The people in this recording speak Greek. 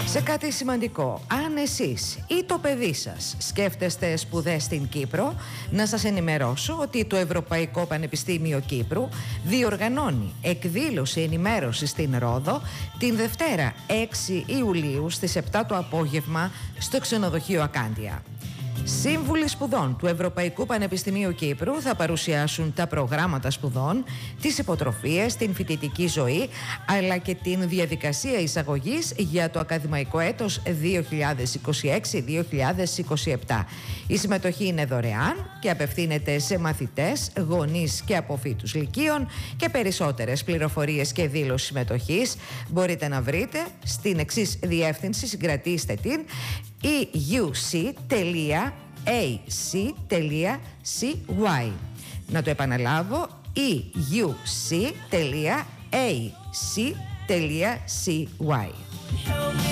Σε κάτι σημαντικό, αν εσείς ή το παιδί σας σκέφτεστε σπουδές στην Κύπρο, να σας ενημερώσω ότι το Ευρωπαϊκό Πανεπιστήμιο Κύπρου διοργανώνει εκδήλωση ενημέρωση στην Ρόδο την Δευτέρα 6 Ιουλίου στις 7 το απόγευμα στο ξενοδοχείο Ακάντια. Σύμβουλοι σπουδών του Ευρωπαϊκού Πανεπιστημίου Κύπρου θα παρουσιάσουν τα προγράμματα σπουδών, τις υποτροφίες, την φοιτητική ζωή, αλλά και την διαδικασία εισαγωγής για το ακαδημαϊκό έτος 2026-2027. Η συμμετοχή είναι δωρεάν και απευθύνεται σε μαθητές, γονείς και αποφύτους λυκείων, και περισσότερες πληροφορίες και δήλωση συμμετοχής μπορείτε να βρείτε στην εξής διεύθυνση, συγκρατήστε την, euc.ac.cy. Να το επαναλάβω, euc.ac.cy.